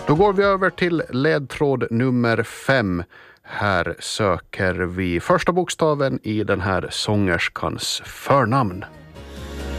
Då går vi över till ledtråd nummer 5. Här söker vi första bokstaven i den här sångerskans förnamn.